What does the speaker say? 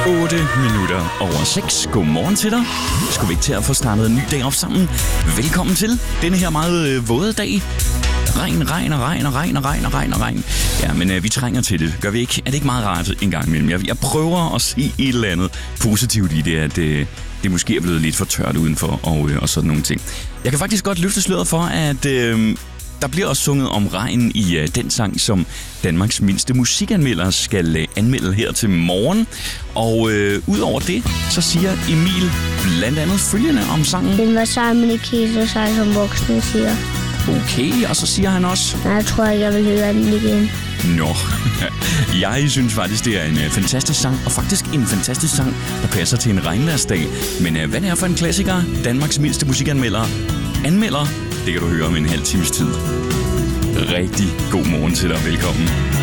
8:08. Godmorgen til dig. Skal vi ikke til at få startet en ny dag op sammen? Velkommen til denne her meget våde dag. Regn. Ja, men vi trænger til det. Gør vi ikke? Er det ikke meget rart en gang imellem? Jeg prøver at se et eller andet positivt i det, at det måske er blevet lidt for tørt udenfor og sådan nogle ting. Jeg kan faktisk godt løfte sløret for, at der bliver også sunget om regn i den sang, som Danmarks mindste musikanmelder skal anmelde her til morgen. Og udover det, så siger Emil blandt andet følgende om sangen. Den var sej, men ikke helt så sej, som voksne siger. Okay, og så siger han også... Nej, jeg tror ikke, jeg vil høre den igen. Nå, jeg synes faktisk, det er en fantastisk sang, og faktisk en fantastisk sang, der passer til en regnværsdag. Men hvad det er for en klassiker, Danmarks mindste musikanmelder anmelder, det kan du høre om en halv times tid. Rigtig god morgen til dig, velkommen.